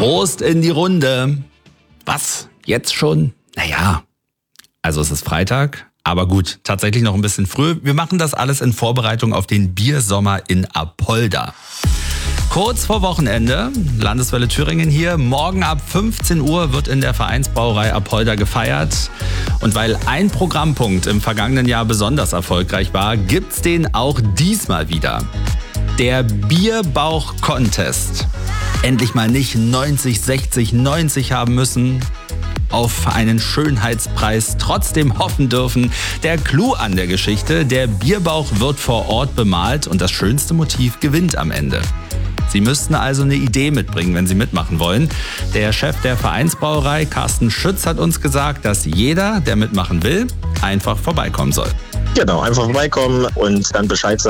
Prost in die Runde. Was? Jetzt schon? Naja, also es ist Freitag, aber gut, tatsächlich noch ein bisschen früh. Wir machen das alles in Vorbereitung auf den Biersommer in Apolda. Kurz vor Wochenende, Landeswelle Thüringen hier. Morgen ab 15 Uhr wird in der Vereinsbrauerei Apolda gefeiert. Und weil ein Programmpunkt im vergangenen Jahr besonders erfolgreich war, gibt's den auch diesmal wieder. Der Bierbauch-Contest. Endlich mal nicht 90, 60, 90 haben müssen, auf einen Schönheitspreis trotzdem hoffen dürfen. Der Clou an der Geschichte, der Bierbauch wird vor Ort bemalt und das schönste Motiv gewinnt am Ende. Sie müssten also eine Idee mitbringen, wenn Sie mitmachen wollen. Der Chef der Vereinsbrauerei, Carsten Schütz, hat uns gesagt, dass jeder, der mitmachen will, einfach vorbeikommen soll. Genau, einfach vorbeikommen und dann Bescheid sagen.